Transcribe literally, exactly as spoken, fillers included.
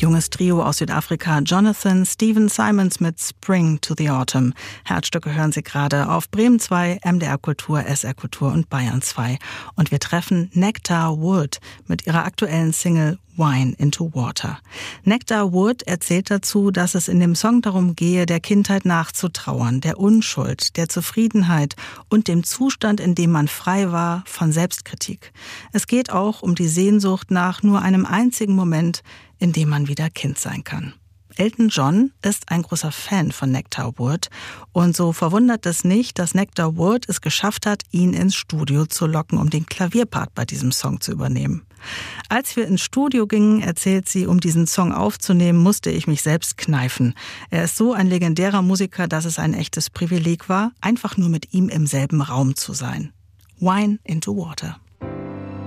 Junges Trio aus Südafrika, Jonathan Stephen Simons mit Spring to the Autumn. Herzstücke hören Sie gerade auf Bremen zwei, M D R Kultur, S R Kultur und Bayern zwei. Und wir treffen Nectar Wood mit ihrer aktuellen Single Wine into Water. Nectar Wood erzählt dazu, dass es in dem Song darum gehe, der Kindheit nachzutrauern, der Unschuld, der Zufriedenheit und dem Zustand, in dem man frei war von Selbstkritik. Es geht auch um die Sehnsucht nach nur einem einzigen Moment, in dem man wieder Kind sein kann. Elton John ist ein großer Fan von Nectar Wood und so verwundert es nicht, dass Nectar Wood es geschafft hat, ihn ins Studio zu locken, um den Klavierpart bei diesem Song zu übernehmen. Als wir ins Studio gingen, erzählt sie, um diesen Song aufzunehmen, musste ich mich selbst kneifen. Er ist so ein legendärer Musiker, dass es ein echtes Privileg war, einfach nur mit ihm im selben Raum zu sein. Wine into Water.